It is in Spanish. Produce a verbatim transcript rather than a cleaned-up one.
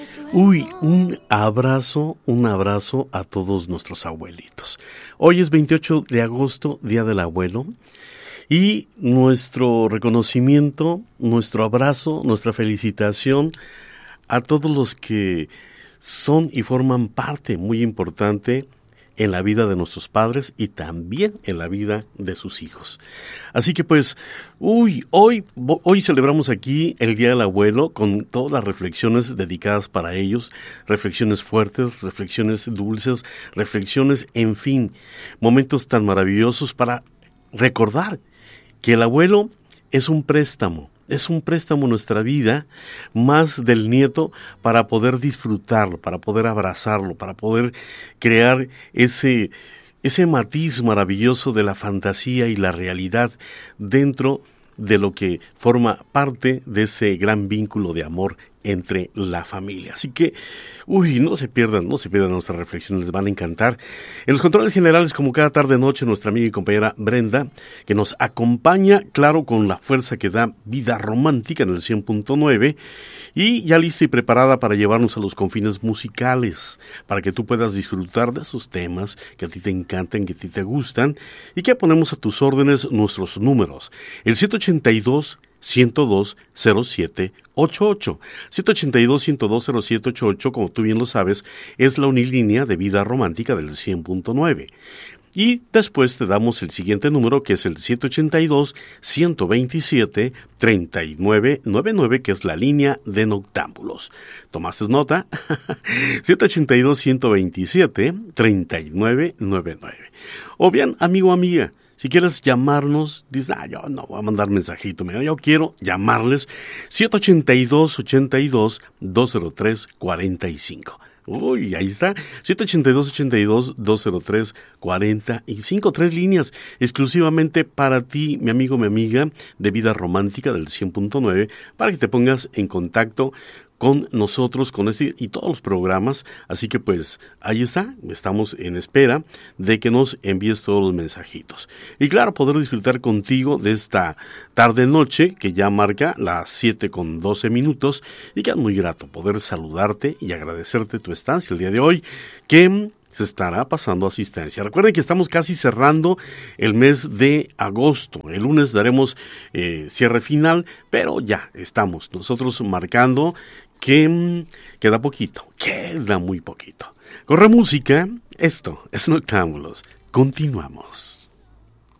Uy, un abrazo, un abrazo a todos nuestros abuelitos. Hoy es veintiocho de agosto, Día del Abuelo, y nuestro reconocimiento, nuestro abrazo, nuestra felicitación a todos los que son y forman parte muy importante en la vida de nuestros padres y también en la vida de sus hijos. Así que pues, uy, hoy, hoy celebramos aquí el Día del Abuelo con todas las reflexiones dedicadas para ellos, reflexiones fuertes, reflexiones dulces, reflexiones, en fin, momentos tan maravillosos para recordar que el abuelo es un préstamo. Es un préstamo en nuestra vida, más del nieto, para poder disfrutarlo, para poder abrazarlo, para poder crear ese, ese matiz maravilloso de la fantasía y la realidad dentro de lo que forma parte de ese gran vínculo de amor entre la familia. Así que, uy, no se pierdan, no se pierdan nuestras reflexiones, les van a encantar. En los controles generales, como cada tarde-noche, nuestra amiga y compañera Brenda, que nos acompaña, claro, con la fuerza que da Vida Romántica en el cien punto nueve, y ya lista y preparada para llevarnos a los confines musicales, para que tú puedas disfrutar de esos temas que a ti te encantan, que a ti te gustan, y que ponemos a tus órdenes nuestros números. El siete ochenta y dos, ciento dos, cero siete ocho ocho. siete ochenta y dos, ciento dos, cero siete ocho ocho, como tú bien lo sabes, es la unilínea de Vida Romántica del cien punto nueve. Y después te damos el siguiente número, que es el siete ochenta y dos, ciento veintisiete, treinta y nueve noventa y nueve, que es la línea de Noctámbulos. ¿Tomaste nota? siete ochenta y dos, ciento veintisiete, treinta y nueve noventa y nueve. O bien, amigo o amiga, si quieres llamarnos, dices, ah, yo no voy a mandar mensajito, mira, yo quiero llamarles siete ochenta y dos, ochenta y dos, doscientos tres, cuarenta y cinco. Uy, ahí está, siete ochenta y dos, ochenta y dos, doscientos tres, cuarenta y cinco, tres líneas exclusivamente para ti, mi amigo, mi amiga, de Vida Romántica del cien punto nueve, para que te pongas en contacto con nosotros, con este y todos los programas. Así que pues ahí está, estamos en espera de que nos envíes todos los mensajitos. Y claro, poder disfrutar contigo de esta tarde-noche que ya marca las siete con doce minutos, y que es muy grato poder saludarte y agradecerte tu estancia el día de hoy, que se estará pasando asistencia. Recuerden que estamos casi cerrando el mes de agosto. El lunes daremos eh, cierre final, pero ya estamos nosotros marcando que queda poquito, queda muy poquito. Corre música, esto es Noctámbulos. Continuamos.